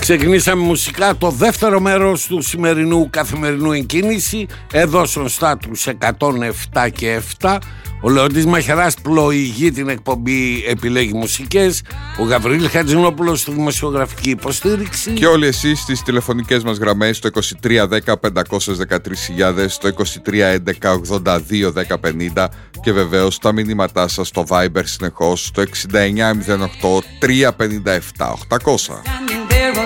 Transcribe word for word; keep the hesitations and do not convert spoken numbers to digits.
Ξεκινήσαμε μουσικά το δεύτερο μέρος του σημερινού καθημερινού Εκκίνηση, εδώ στον Στάτους εκατόν επτά και επτά. Ο Λεοντής Μαχαιράς πλοηγεί την εκπομπή, επιλέγει μουσικές. Ο Γαβρίλ Χατζηνόπουλος στη δημοσιογραφική υποστήριξη. Και όλοι εσείς στις τηλεφωνικές μας γραμμές στο είκοσι τρία δέκα πεντακόσιες δεκατρείς χιλιάδες, στο είκοσι τρία έντεκα ογδόντα δύο δέκα πενήντα και βεβαίως τα μηνύματά σας στο Viber συνεχώς στο εξήντα εννιά μηδέν οκτώ τριακόσια πενήντα επτά οκτακόσια.